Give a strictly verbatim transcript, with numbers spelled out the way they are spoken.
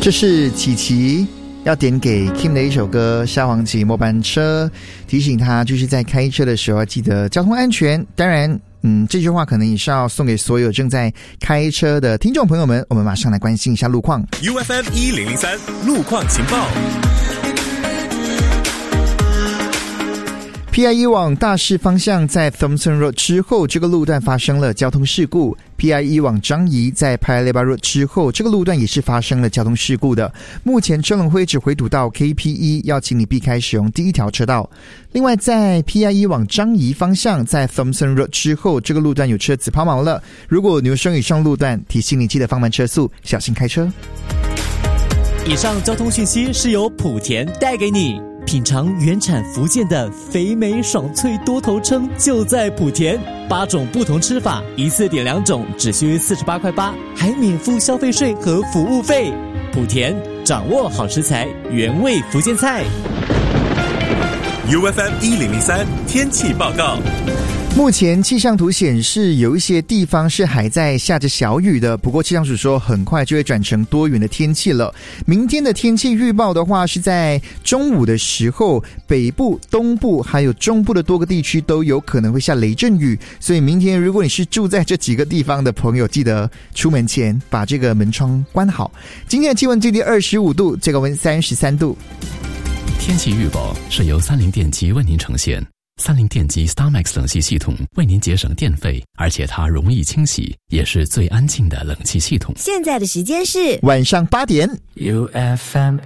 这是琪琪要点给 Kim 的一首歌《沙皇骑末班车》，提醒他就是在开车的时候要记得交通安全。当然嗯，这句话可能也是要送给所有正在开车的听众朋友们。我们马上来关心一下路况。 U F M 一零零三路况情报。 P I 一 往大势方向在 Thompson Road 之后，这个路段发生了交通事故。P I 一 往张仪在 Paya Lebar Road 之后，这个路段也是发生了交通事故的。目前车龙灰只回堵到 K P 一， 要请你避开使用第一条车道。另外在 P I 一 往张仪方向在 Thompson Road 之后，这个路段有车子抛锚了。如果你有生以上路段，提醒你记得放慢车速，小心开车。 以上交通讯息是由莆田带给你。品尝原产福建的肥美爽脆多头鲭，就在莆田。八种不同吃法，一次点两种，只需四十八块八，还免付消费税和服务费。莆田，掌握好食材，原味福建菜。 U F M 一零零三天气报告。 目前气象图显示有一些地方是还在下着小雨的，不过气象署说很快就会转成多云的天气了。明天的天气预报的话，是在中午的时候，北部、东部还有中部的多个地区都有可能会下雷阵雨，所以明天如果你是住在这几个地方的朋友，记得出门前把这个门窗关好。今天的气温最低二十五度，最高温三十三度。 天气预报是由三菱电机为您呈现。三菱电机 StarMax 冷气系统为您节省电费，而且它容易清洗，也是最安静的冷气系统。 现在的时间是晚上八点。 U F M